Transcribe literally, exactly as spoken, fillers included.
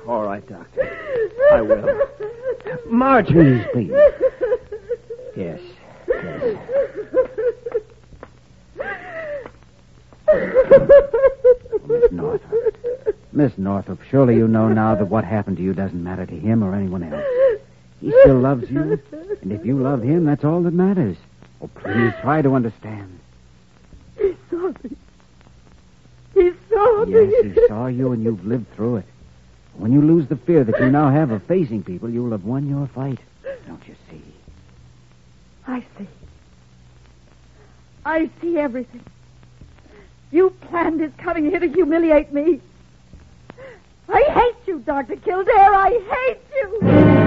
All right, Doctor. I will. Marge. Please, please. Yes, yes. Miss Northrop. Miss Northrop, surely you know now that what happened to you doesn't matter to him or anyone else. He still loves you, and if you love him, that's all that matters. Oh, please, try to understand. He saw me. He saw me. Yes, he saw you, and you've lived through it. When you lose the fear that you now have of facing people, you'll have won your fight. Don't you see? I see. I see everything. You planned his coming here to humiliate me. I hate you, Doctor Kildare. I hate you.